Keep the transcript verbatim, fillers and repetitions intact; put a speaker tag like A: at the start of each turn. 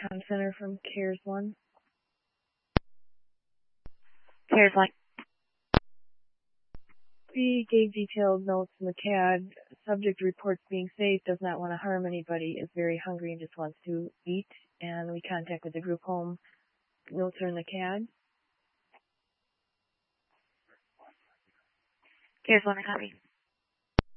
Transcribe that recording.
A: Comm Center from CARES one.
B: CARES one.
A: We gave detailed notes in the C A D. Subject reports being safe, does not want to harm anybody, is very hungry and just wants to eat. And we contacted the group home. Notes are in the C A D.
B: CARES one, I copy.